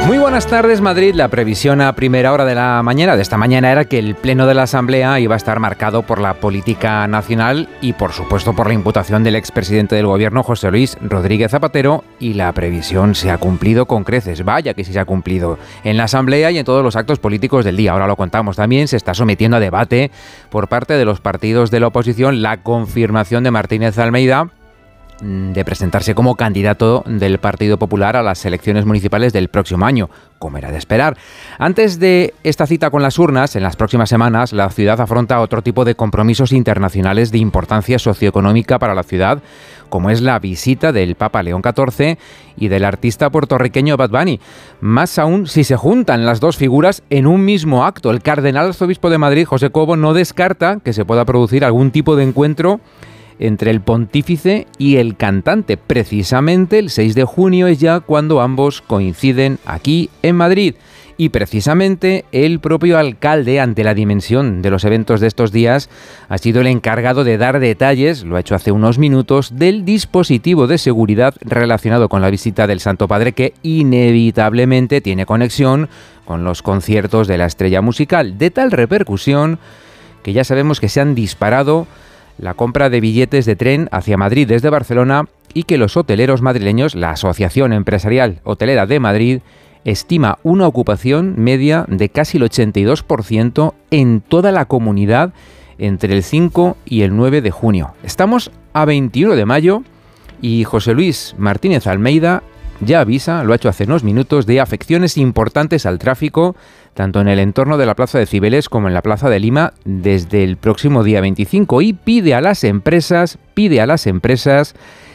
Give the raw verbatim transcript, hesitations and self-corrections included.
Muy buenas tardes, Madrid. La previsión a primera hora de la mañana de esta mañana era que el pleno de la Asamblea iba a estar marcado por la política nacional y, por supuesto, por la imputación del expresidente del Gobierno, José Luis Rodríguez Zapatero, y la previsión se ha cumplido con creces. Vaya que sí se ha cumplido en la Asamblea y en todos los actos políticos del día. Ahora lo contamos. También se está sometiendo a debate por parte de los partidos de la oposición la confirmación de Martínez Almeida de presentarse como candidato del Partido Popular a las elecciones municipales del próximo año, como era de esperar. Antes de esta cita con las urnas, en las próximas semanas, la ciudad afronta otro tipo de compromisos internacionales de importancia socioeconómica para la ciudad, como es la visita del Papa León catorce y del artista puertorriqueño Bad Bunny. Más aún si se juntan las dos figuras en un mismo acto. El cardenal arzobispo de Madrid, José Cobo, no descarta que se pueda producir algún tipo de encuentro entre el pontífice y el cantante. Precisamente el seis de junio es ya cuando ambos coinciden aquí en Madrid. Y precisamente el propio alcalde, ante la dimensión de los eventos de estos días, ha sido el encargado de dar detalles, lo ha hecho hace unos minutos, del dispositivo de seguridad relacionado con la visita del Santo Padre, que inevitablemente tiene conexión con los conciertos de la estrella musical, de tal repercusión que ya sabemos que se han disparado la compra de billetes de tren hacia Madrid desde Barcelona y que los hoteleros madrileños, la Asociación Empresarial Hotelera de Madrid, estima una ocupación media de casi el ochenta y dos por ciento en toda la comunidad entre el cinco y el nueve de junio. Estamos a veintiuno de mayo y José Luis Martínez Almeida ya avisa, lo ha hecho hace unos minutos, de afecciones importantes al tráfico, tanto en el entorno de la Plaza de Cibeles como en la Plaza de Lima, desde el próximo día veinticinco, y pide a las empresas, pide a las empresas